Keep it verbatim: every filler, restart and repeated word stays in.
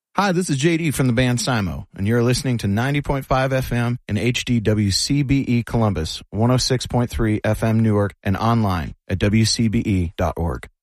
Hi, this is J D from the band Simo, and you're listening to ninety point five F M and H D W C B E Columbus, one oh six point three F M Newark, and online at W C B E dot org.